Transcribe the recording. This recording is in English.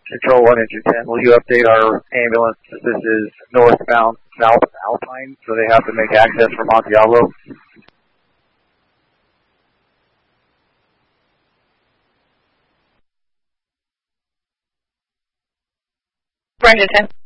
Control 1 Engine 10, will you update our ambulance? This is northbound South Alpine, so they have to make access for Monte Diablo. Engine 10.